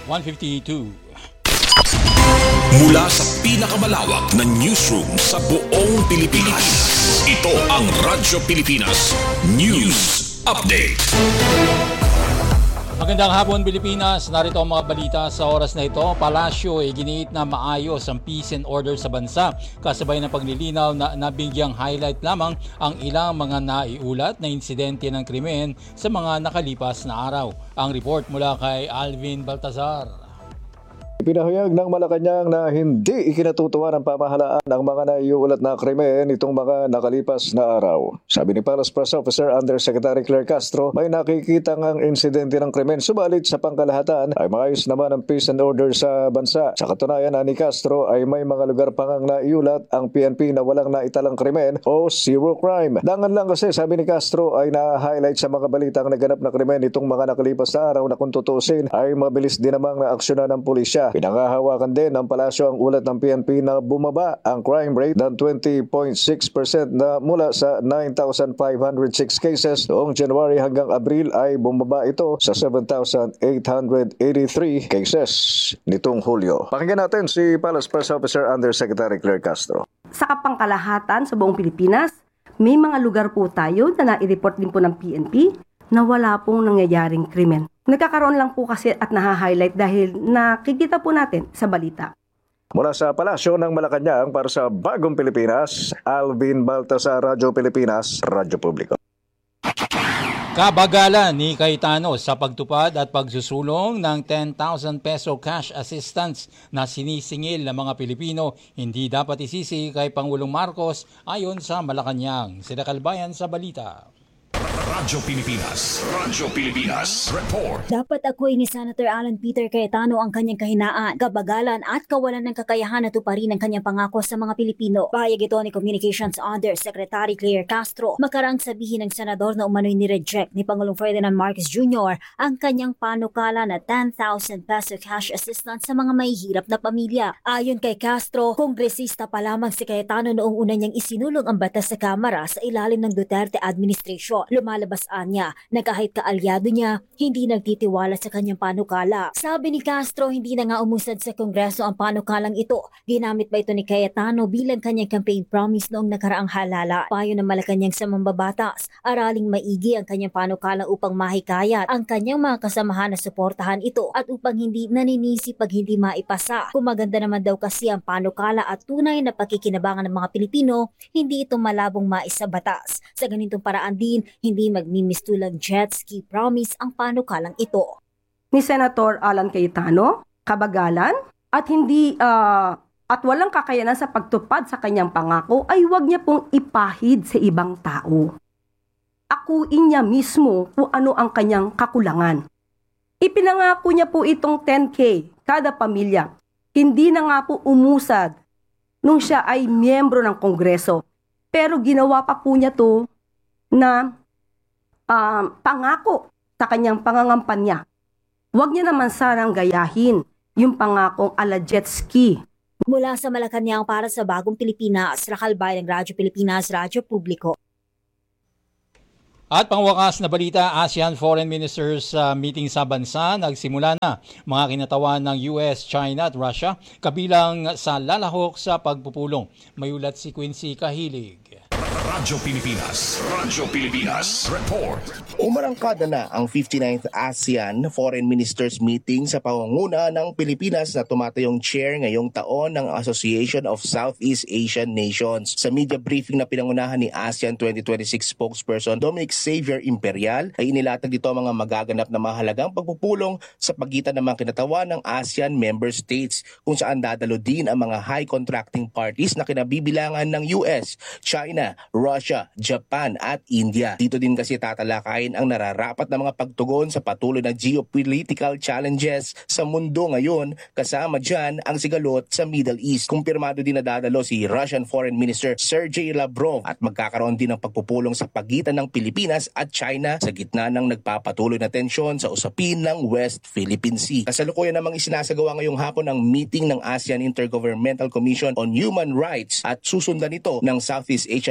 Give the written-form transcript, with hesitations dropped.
152. Mula sa pinakamalawak na newsroom sa buong Pilipinas, ito ang Radyo Pilipinas News Update. Magandang hapon Pilipinas, narito ang mga balita sa oras na ito. Palasyo ay giniit na maayos ang peace and order sa bansa. Kasabay ng paglilinaw na nabigyang highlight lamang ang ilang mga naiulat na insidente ng krimen sa mga nakalipas na araw. Ang report mula kay Alvin Baltazar. Pinahayag ng Malacanang na hindi ikinatutuwa ng pamahalaan ang mga naiulat na krimen itong mga nakalipas na araw. Sabi ni Palace Press Officer Undersecretary Claire Castro, may nakikita ngang insidente ng krimen, subalit sa pangkalahatan ay maayos naman ang peace and order sa bansa. Sa katunayan, ni Castro ay may mga lugar pa ngang naiulat ang PNP na walang naitalang krimen o zero crime. Dangan lang kasi, sabi ni Castro, ay na-highlight sa mga balitang naganap na krimen itong mga nakalipas na araw na kung tutusin ay mabilis din namang naaksyonan ng pulisya. Pinangahawakan din ng palasyo ang ulat ng PNP na bumaba ang crime rate ng 20.6% na mula sa 9,506 cases noong January hanggang Abril ay bumaba ito sa 7,883 cases nitong Hulyo. Pakinggan natin si Palace Press Officer Undersecretary Claire Castro. Sa kapangkalahatan sa buong Pilipinas, may mga lugar po tayo na nai-report din po ng PNP na wala pong nangyayaring krimen. Nagkakaroon lang po kasi at naha-highlight dahil nakikita po natin sa balita. Mula sa Palasyo ng Malacanang para sa Bagong Pilipinas, Alvin Baltazar, Radyo Pilipinas, Radyo Publiko. Kabagalan ni Cayetano sa pagtupad at pagsusulong ng 10,000 peso cash assistance na sinisingil ng mga Pilipino hindi dapat isisi kay Pangulong Marcos ayon sa Malacanang. Sila Kalbayan sa balita. Radyo Pilipinas Report. Dapat ako'y ni Senator Alan Peter Cayetano ang kanyang kahinaan, kabagalan at kawalan ng kakayahan na tuparin ang kanyang pangako sa mga Pilipino. Pahayag ito ni Communications Undersecretary Claire Castro. Makarang sabihin ng senador na umano'y ni-reject ni Pangulong Ferdinand Marcos Jr. ang kanyang panukala na 10,000 peso cash assistance sa mga mahihirap na pamilya. Ayon kay Castro, kongresista pa lamang si Cayetano noong una niyang isinulong ang batas sa Kamara sa ilalim ng Duterte administration. Lumalabas niya na kahit kaalyado niya, hindi nagtitiwala sa kanyang panukala. Sabi ni Castro, hindi na nga umusad sa Kongreso ang panukalang ito. Ginamit ba ito ni Cayetano bilang kanyang campaign promise noong nakaraang halala? Payo ng Malacanang sa mambabatas, araling maigi ang kanyang panukalang upang mahikayat ang kanyang mga kasamahan na suportahan ito at upang hindi naninisi pag hindi maipasa. Kung maganda naman daw kasi ang panukala at tunay na pakikinabangan ng mga Pilipino, hindi ito malabong maisabatas. Sa ganitong paraan din, hindi magmimistulang jet ski promise ang panukalang ito. Ni Senator Alan Cayetano, kabagalan at hindi at walang kakayanan sa pagtupad sa kanyang pangako ay huwag niya pong ipahid sa ibang tao. Akuin niya mismo kung ano ang kanyang kakulangan. Ipinangako niya po itong 10K kada pamilya. Hindi na nga po umusad nung siya ay miyembro ng Kongreso. Pero ginawa pa po niya to na pangako sa kanyang pangangampanya. Huwag niya naman sanang gayahin yung pangakong ala jet ski. Mula sa Malacanang para sa Bagong Pilipinas, Rakalbay ng Radyo Pilipinas, Radyo Publiko. At pangwakas na balita, ASEAN Foreign Ministers meeting sa bansa nagsimula na. Mga kinatawan ng US, China at Russia kabilang sa lalahok sa pagpupulong. May ulat si Quincy Kahilig. Radyo Pilipinas Report. Umarangkada na ang 59th ASEAN Foreign Ministers Meeting sa pangunguna ng Pilipinas na tumatayong chair ngayong taon ng Association of Southeast Asian Nations. Sa media briefing na pinangunahan ni ASEAN 2026 spokesperson Dominic Xavier Imperial ay inilatag dito ang mga magaganap na mahalagang pagpupulong sa pagitan ng mga kinatawan ng ASEAN member states kung saan dadalo din ang mga high contracting parties na kinabibilangan ng US, China, Russia, Japan at India. Dito din kasi tatalakayin ang nararapat na mga pagtugon sa patuloy na geopolitical challenges sa mundo ngayon, kasama dyan ang sigalot sa Middle East. Kumpirmado din na dadalo si Russian Foreign Minister Sergey Lavrov at magkakaroon din ng pagpupulong sa pagitan ng Pilipinas at China sa gitna ng nagpapatuloy na tensyon sa usapin ng West Philippine Sea. Kasalukuyan namang isinasagawa ngayong hapon ang meeting ng ASEAN Intergovernmental Commission on Human Rights at susundan ito ng Southeast Asian